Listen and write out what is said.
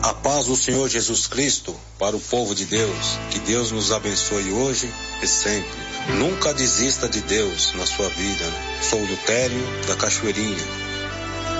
A paz do Senhor Jesus Cristo para o povo de Deus. Que Deus nos abençoe hoje e sempre. Nunca desista de Deus na sua vida. Sou o Lutério da Cachoeirinha.